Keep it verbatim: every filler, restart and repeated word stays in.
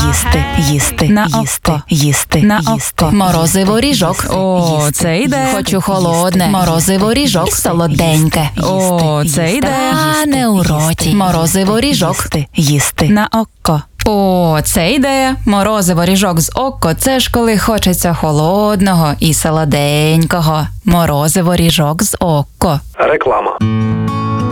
їсти, їсти, На їсти, око. їсти, На їсти. око. Морозиво ріжок. О, їсти, це йде. Хочу холодне. Морозиво ріжок. їсти, Солоденьке. О, їсти, це їсти, йде. їсти, Та не у роті. їсти, Морозиво ріжок. їсти, їсти. На око. О, це ідея. Морозиво ріжок з око. Це ж коли хочеться холодного і солоденького. Морозиво ріжок з око. Реклама.